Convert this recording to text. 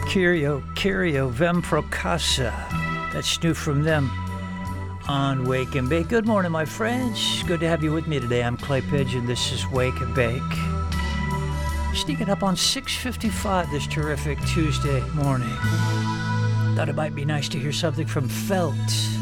Curio, Vem Procasa. That's new from them on Wake and Bake. Good morning, my friends. Good to have you with me today. I'm Clay Pigeon. This is Wake and Bake. Sneaking up on 6:55 this terrific Tuesday morning. Thought it might be nice to hear something from Felt.